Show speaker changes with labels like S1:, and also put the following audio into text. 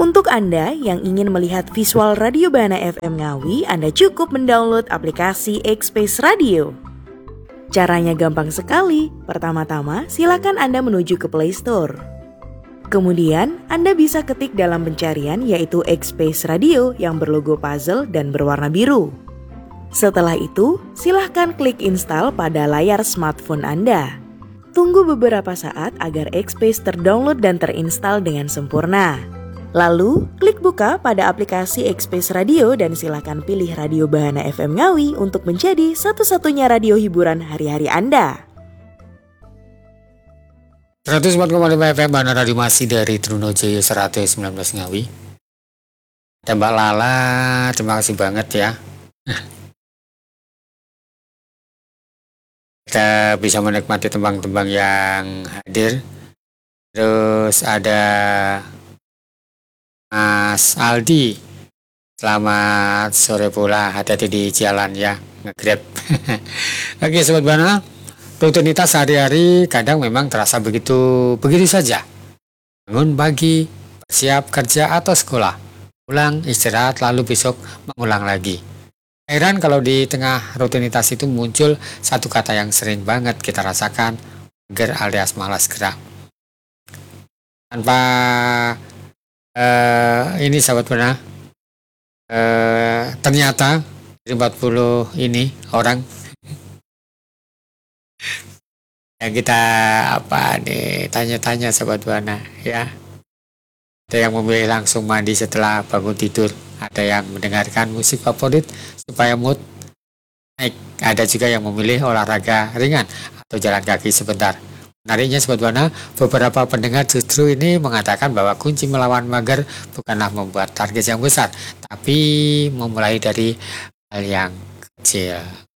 S1: Untuk Anda yang ingin melihat visual Radio Bahana FM Ngawi, Anda cukup mendownload aplikasi X-Space Radio. Caranya gampang sekali. Pertama-tama, silakan Anda menuju ke Play Store. Kemudian, Anda bisa ketik dalam pencarian yaitu X-Space Radio yang berlogo puzzle dan berwarna biru. Setelah itu, silahkan klik install pada layar smartphone Anda. Tunggu beberapa saat agar X-Space terdownload dan terinstall dengan sempurna. Lalu, klik buka pada aplikasi X-Space Radio dan silakan pilih Radio Bahana FM Ngawi untuk menjadi satu-satunya radio hiburan hari-hari Anda.
S2: 104,5 FM Bahana Radio masih dari Trunojaya 119 Ngawi. Dan Mbak Lala, terima kasih banget ya. Kita bisa menikmati tembang-tembang yang hadir. Terus ada Mas Aldi, selamat sore pula, hati-hati di jalan ya, nge-grab. Oke Sobat Bahana, rutinitas sehari-hari kadang memang terasa begitu saja. Bangun pagi, bersiap kerja atau sekolah, pulang, istirahat, lalu besok mengulang lagi. Heran kalau di tengah rutinitas itu muncul satu kata yang sering banget kita rasakan, mager alias malas gerak. Tanpa ini Sahabat Bahana, ternyata dari 40 ini orang yang kita tanya-tanya Sahabat Bahana ya. Ada yang memilih langsung mandi setelah bangun tidur, ada yang mendengarkan musik favorit supaya mood naik, ada juga yang memilih olahraga ringan atau jalan kaki sebentar. Menariknya Sobat Bahana, beberapa pendengar justru ini mengatakan bahwa kunci melawan mager bukanlah membuat target yang besar, tapi memulai dari hal yang kecil.